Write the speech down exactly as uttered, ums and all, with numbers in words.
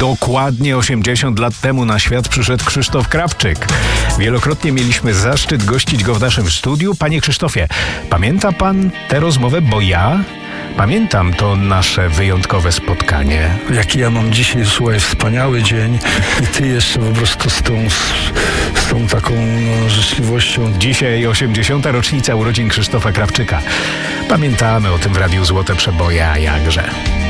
Dokładnie osiemdziesiąt lat temu na świat przyszedł Krzysztof Krawczyk. Wielokrotnie mieliśmy zaszczyt gościć go w naszym studiu. Panie Krzysztofie, pamięta pan tę rozmowę? Bo ja pamiętam to nasze wyjątkowe spotkanie. Jaki ja mam dzisiaj, słuchaj, wspaniały dzień i ty jeszcze po prostu z tą, z tą taką no, życzliwością. Dzisiaj osiemdziesiąta rocznica urodzin Krzysztofa Krawczyka. Pamiętamy o tym w Radiu Złote Przeboje, a jakże.